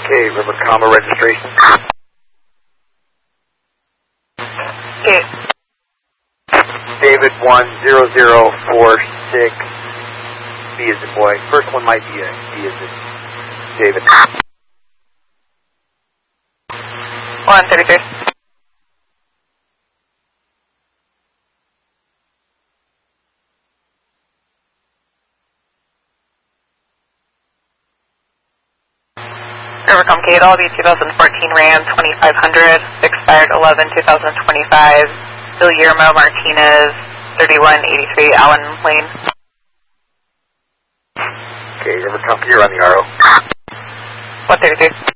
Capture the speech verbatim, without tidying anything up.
Okay, River Comma registration. Okay. David one zero zero four six. B is the boy. First one might be a D is it. David. one thirty-three. Rivercom Kate, all the twenty fourteen Ram twenty-five hundred, expired eleven two thousand twenty-five, Guillermo Martinez, thirty-one eighty-three Allen Lane. Okay, Rivercom, you're on the R O. one thirty-two.